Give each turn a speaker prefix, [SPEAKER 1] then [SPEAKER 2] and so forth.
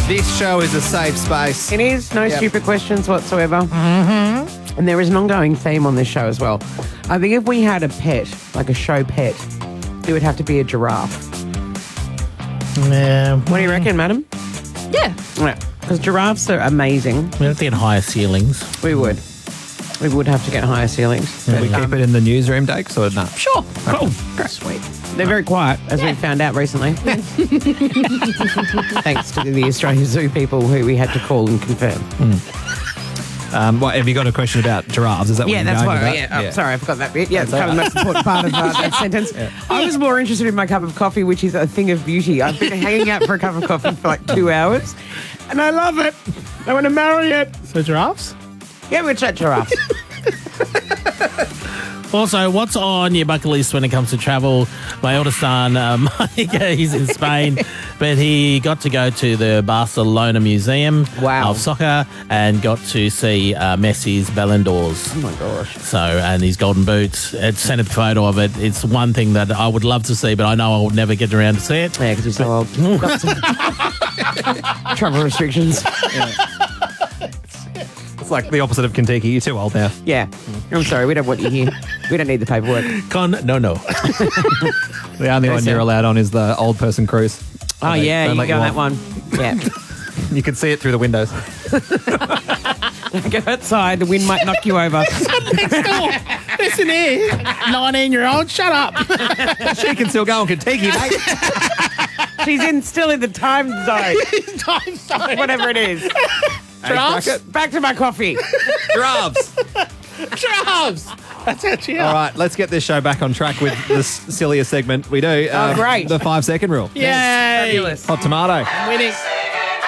[SPEAKER 1] This show is a safe space.
[SPEAKER 2] It is. No stupid questions whatsoever. Mm-hmm. And there is an ongoing theme on this show as well. I think if we had a pet, like a show pet, it would have to be a giraffe.
[SPEAKER 3] Yeah.
[SPEAKER 2] What do you reckon, madam?
[SPEAKER 4] Yeah.
[SPEAKER 2] Because giraffes are amazing.
[SPEAKER 3] We have to get higher ceilings.
[SPEAKER 2] We would. We would have to get higher ceilings.
[SPEAKER 1] Can we keep it in the newsroom, Dakes, or not?
[SPEAKER 4] Sure.
[SPEAKER 3] Cool.
[SPEAKER 2] Sweet. They're very quiet, as we found out recently. Thanks to the Australian Zoo people who we had to call and confirm.
[SPEAKER 1] What, have you got a question about giraffes? Is that what
[SPEAKER 2] Yeah,
[SPEAKER 1] you're
[SPEAKER 2] that's
[SPEAKER 1] going
[SPEAKER 2] why.
[SPEAKER 1] about?
[SPEAKER 2] Yeah, sorry, I forgot that bit. Yeah, it's kind of the most important part of that sentence. I was more interested in my cup of coffee, which is a thing of beauty. I've been hanging out for a cup of coffee for like 2 hours, and I love it. I want to marry it.
[SPEAKER 3] So giraffes?
[SPEAKER 2] Yeah, we'll chat giraffes.
[SPEAKER 3] Also, what's on your bucket list when it comes to travel? My eldest son, Mike, he's in Spain, but he got to go to the Barcelona Museum
[SPEAKER 2] Wow.
[SPEAKER 3] of Soccer and got to see Messi's Ballon d'Ors.
[SPEAKER 2] Oh my gosh.
[SPEAKER 3] So, and his golden boots. It sent a photo of it. It's one thing that I would love to see, but I know I will never get around to see it.
[SPEAKER 2] Yeah, because you're so old. Got some travel restrictions.
[SPEAKER 1] It's like the opposite of Kentucky. You're too old now.
[SPEAKER 2] Yeah. I'm sorry, we don't want you here. We don't need the paperwork.
[SPEAKER 3] No.
[SPEAKER 1] The only one you're allowed on is the old person cruise.
[SPEAKER 2] Oh, yeah,
[SPEAKER 1] Don't
[SPEAKER 2] you
[SPEAKER 1] let
[SPEAKER 2] go on that
[SPEAKER 1] off.
[SPEAKER 2] one. Yeah.
[SPEAKER 1] You can see it through the windows.
[SPEAKER 2] Go outside, the wind might knock you over.
[SPEAKER 3] Listen here, 19-year-old, shut up.
[SPEAKER 1] She can still go on Kentucky, mate.
[SPEAKER 2] She's still in the time zone.
[SPEAKER 3] Time zone.
[SPEAKER 2] Whatever it is.
[SPEAKER 3] Giraffes?
[SPEAKER 2] Back to my coffee.
[SPEAKER 1] Giraffes.
[SPEAKER 3] Giraffes. That's how she
[SPEAKER 1] All right, let's get this show back on track with this sillier segment we do.
[SPEAKER 2] Oh, great.
[SPEAKER 1] The 5-second rule.
[SPEAKER 3] Yay.
[SPEAKER 2] Fabulous.
[SPEAKER 1] Hot tomato.
[SPEAKER 3] Winning.